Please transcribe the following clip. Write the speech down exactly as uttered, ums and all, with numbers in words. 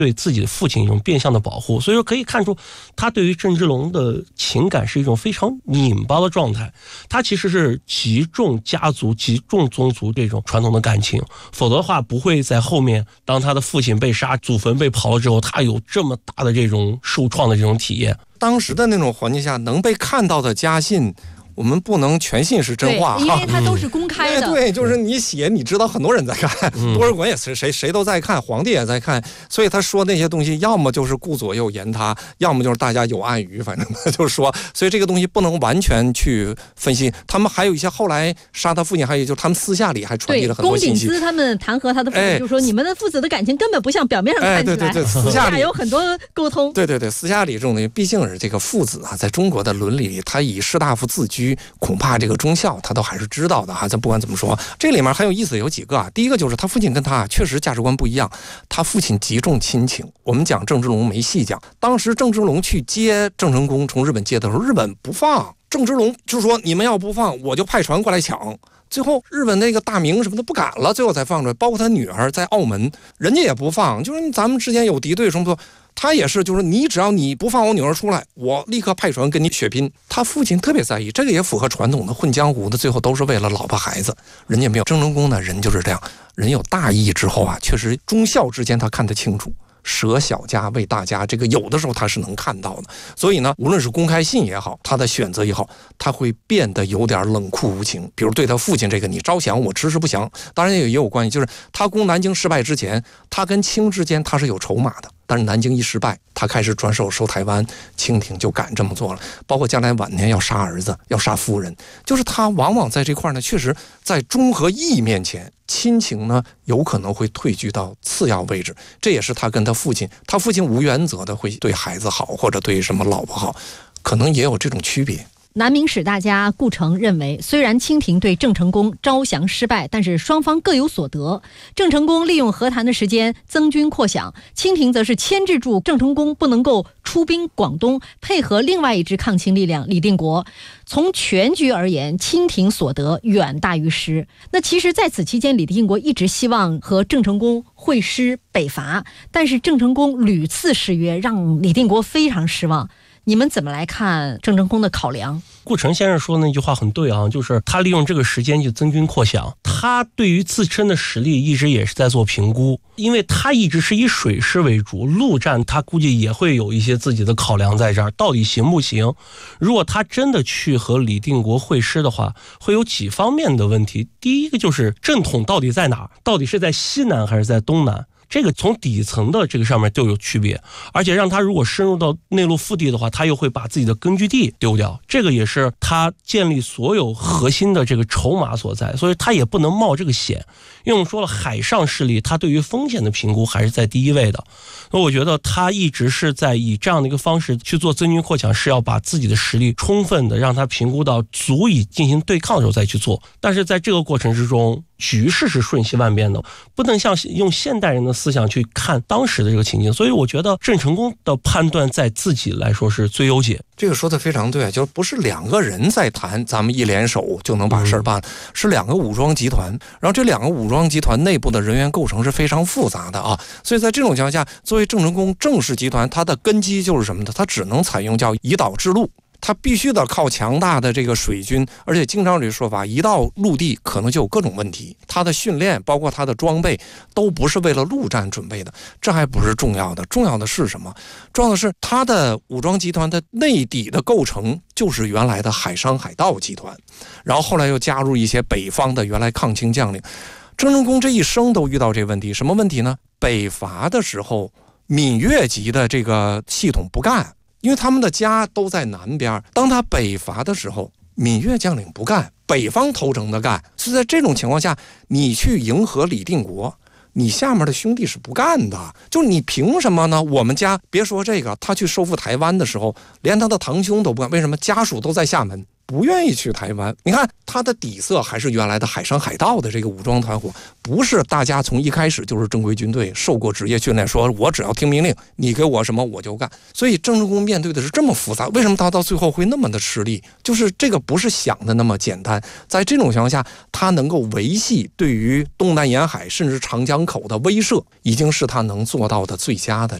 对自己的父亲一种变相的保护。所以说可以看出他对于郑芝龙的情感是一种非常拧巴的状态，他其实是极重家族极重宗族这种传统的感情，否则的话不会在后面当他的父亲被杀，祖坟被刨了之后，他有这么大的这种受创的这种体验。 当时的那种环境下能被看到的家信，我们不能全信是真话， 因为它都是公开的、 嗯、对，就是你写你知道很多人在看、嗯、多尔衮也是谁谁都在看，皇帝也在看，所以他说那些东西要么就是顾左右言他，要么就是大家有暗语，反正他就说，所以这个东西不能完全去分析。他们还有一些后来杀他父亲，还有就是他们私下里还传递了很多信息。 对，龚鼎孳他们弹劾他的父亲、哎、就说你们的父子的感情根本不像表面上看起来、哎、 对对对，私下里有很多沟通。 对对对，私下里这种东西毕竟是这个父子啊，在中国的伦理里，他以士大夫自居，恐怕这个忠孝他都还是知道的哈。咱不管怎么说，这里面很有意思有几个啊。第一个就是他父亲跟他确实价值观不一样，他父亲极重亲情。我们讲郑芝龙没细讲，当时郑芝龙去接郑成功从日本接的时候，日本不放，郑芝龙就说你们要不放，我就派船过来抢。最后日本那个大明什么的不敢了，最后才放出来。包括他女儿在澳门，人家也不放，就是咱们之间有敌对什么的。他也是，就是你只要你不放我女儿出来，我立刻派船跟你血拼。他父亲特别在意，这个也符合传统的混江湖的，最后都是为了老婆孩子。人家没有，郑成功呢，人就是这样，人有大义之后啊，确实忠孝之间他看得清楚。舍小家为大家，这个有的时候他是能看到的。所以呢，无论是公开信也好，他的选择也好，他会变得有点冷酷无情。比如对他父亲这个，你招降我迟迟不降，当然也有也有关系，就是他攻南京失败之前，他跟清之间他是有筹码的。但是南京一失败，他开始转手收台湾，清廷就敢这么做了。包括将来晚年要杀儿子，要杀夫人，就是他往往在这块呢，确实在忠和义面前，亲情呢有可能会退居到次要位置。这也是他跟他父亲，他父亲无原则的会对孩子好，或者对什么老婆好，可能也有这种区别。 南明史大家顾城认为，虽然清廷对郑成功招降失败，但是双方各有所得。郑成功利用和谈的时间增军扩饷，清廷则是牵制住郑成功不能够出兵广东，配合另外一支抗清力量李定国。从全局而言，清廷所得远大于失。那其实在此期间，李定国一直希望和郑成功会师北伐，但是郑成功屡次失约，让李定国非常失望。你们怎么来看郑成功的考量？ 顾城先生说那句话很对啊，就是他利用这个时间去增军扩饷，他对于自身的实力一直也是在做评估，因为他一直是以水师为主，陆战他估计也会有一些自己的考量在这儿，到底行不行？如果他真的去和李定国会师的话，会有几方面的问题。第一个就是正统到底在哪，到底是在西南还是在东南？这个从底层的这个上面都有区别，而且让他如果深入到内陆腹地的话，他又会把自己的根据地丢掉，这个也是他建立所有核心的这个筹码所在，所以他也不能冒这个险。因为我们说了，海上势力他对于风险的评估还是在第一位的，那我觉得他一直是在以这样的一个方式去做增军扩饷，是要把自己的实力充分的让他评估到足以进行对抗的时候再去做。但是在这个过程之中，局势是瞬息万变的，不能像用现代人的思想去看当时的这个情境，所以我觉得郑成功的判断在自己来说是最优解。 这个说的非常对，就是不是两个人在谈，咱们一联手就能把事儿办了，是两个武装集团，然后这两个武装集团内部的人员构成是非常复杂的啊，所以在这种情况下，作为郑成功郑氏集团，它的根基就是什么呢？它只能采用叫以岛制陆。他必须得靠强大的这个水军，而且经常有这个说法，一到陆地可能就有各种问题。他的训练，包括他的装备，都不是为了陆战准备的。这还不是重要的，重要的是什么？重要的是他的武装集团的内底的构成就是原来的海商海盗集团，然后后来又加入一些北方的原来抗清将领。郑成功这一生都遇到这个问题，什么问题呢？北伐的时候，闽粤籍的这个系统不干。因为他们的家都在南边，当他北伐的时候，闽粤将领不干，北方投诚的干。是在这种情况下，你去迎合李定国，你下面的兄弟是不干的。就是你凭什么呢？我们家别说这个，他去收复台湾的时候，连他的堂兄都不干，为什么？家属都在厦门， 不愿意去台湾。你看他的底色还是原来的海商海盗的这个武装团伙，不是大家从一开始就是正规军队，受过职业训练，说我只要听命令，你给我什么我就干。所以郑成功面对的是这么复杂，为什么他到最后会那么的吃力？就是这个不是想的那么简单。在这种情况下，他能够维系对于东南沿海甚至长江口的威慑，已经是他能做到的最佳的。